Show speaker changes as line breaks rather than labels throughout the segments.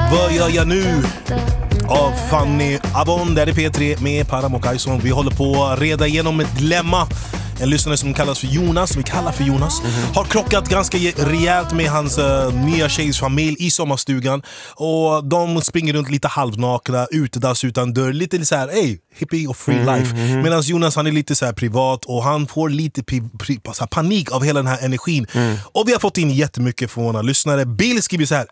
Vad gör jag nu? Av Fanny Avon, där är P3 med Param och Kajson. Vi håller på att reda igenom ett dilemma. En lyssnare som kallas för Jonas, vi kallar för Jonas, har krockat ganska rejält med hans nya tjejs familj i sommarstugan. Och de springer runt lite halvnakna, utedass utan dörr. Lite så här, hippie och free life. Medan Jonas, han är lite så här privat och han får lite panik av hela den här energin. Och vi har fått in jättemycket från våra lyssnare. Bill skriver så här: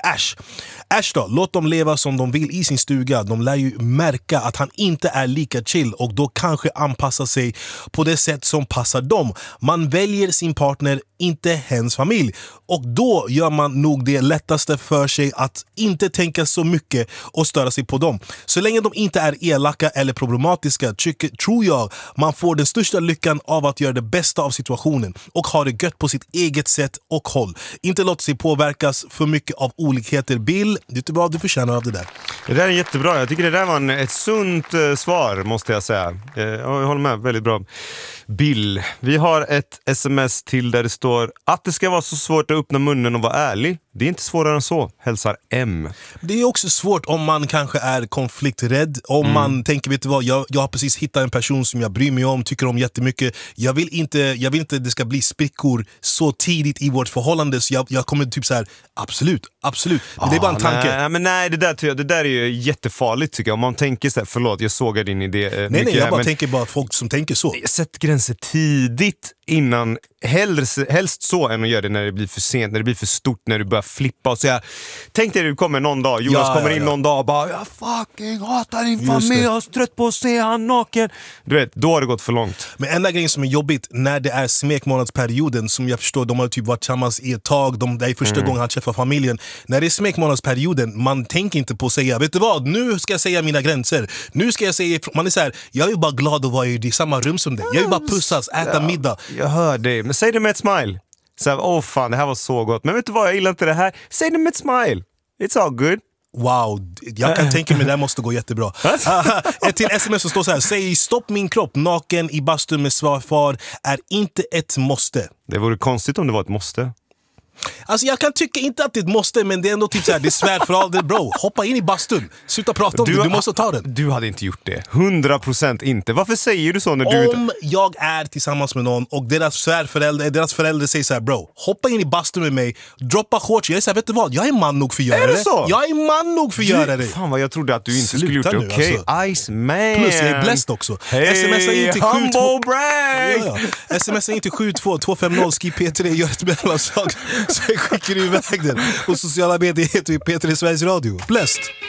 Ash då, låt dem leva som de vill i sin stuga. De lär ju märka att han inte är lika chill och då kanske anpassa sig på det sätt som passar dem. Man väljer sin partner, inte hens familj. Och då gör man nog det lättaste för sig att inte tänka så mycket och störa sig på dem. Så länge de inte är elaka eller problematiska tror jag man får den största lyckan av att göra det bästa av situationen och ha det gött på sitt eget sätt och håll. Inte låta sig påverkas för mycket av olikheter. Bill, det är bra, du förtjänar av det där.
Det där är jättebra. Jag tycker det där var ett sunt svar, måste jag säga. Jag håller med, väldigt bra. Bill, vi har ett sms till där det står att det ska vara så svårt att öppna munnen och vara ärlig. Det är inte svårare än så, hälsar M. Det är också svårt om man kanske är konflikträdd. Om man tänker, vet du vad, jag har precis hittat en person som jag bryr mig om, tycker om jättemycket. Jag vill inte det ska bli sprickor så tidigt i vårt förhållande, så jag kommer typ så här, absolut. Men det är bara en tanke. Nej, det där är ju jättefarligt tycker jag. Om man tänker så här, förlåt, jag sågar din idé.
Nej, jag bara tänker bara folk som tänker så.
Sätt gränser tidigt innan, helst så än att göra det när det blir för sent, när det blir för stort, när du börjar flippa och säga, tänk dig du kommer någon dag, Jonas kommer in någon dag och bara, jag fucking hatar din familj, jag är trött på att se han naken. Du vet, då har det gått för långt.
Men enda grejen som är jobbigt när det är smekmånadsperioden, som jag förstår, de har typ varit tillsammans i ett tag, det är första gången han träffar familjen. När det är smekmånadsperioden, man tänker inte på att säga, vet du vad, nu ska jag säga mina gränser. Nu ska jag säga, man är så här, jag är bara glad att vara i samma rum som dig. Jag vill bara pussas, äta middag.
Jag hör dig, men säg det med ett smile. Så fan, det här var så gott. Men vet du vad, jag gillar inte det här. Säg det med ett smile. It's all good.
Wow, jag kan tänka mig det här måste gå jättebra. Ett till sms som står så här: säg stopp min kropp naken i bastun med svärfar är inte ett måste.
Det vore konstigt om det var ett måste.
Alltså jag kan tycka inte att det måste, men det är ändå typ såhär, det är svårt för all det, bro. Hoppa in i bastun, sluta prata om det, du måste ta den.
Du hade inte gjort det, 100% inte. Varför säger du så när du...
Om jag är tillsammans med någon och deras föräldrar säger såhär, bro, hoppa in i bastun med mig, droppa shorts, jag är såhär, vet du vad, jag är man nog för att göra det.
Så?
Jag är man nog för att göra det.
Fan vad jag trodde att du inte skulle gjort det. Okej, Ice man.
Plus jag är blessed också.
Hey, humble brag!
Smsa in till 72250, skriv P3, gör ett mellanslag. Så jag skickar iväg den. Och sociala medier heter vi P3 Sveriges Radio. Blessed!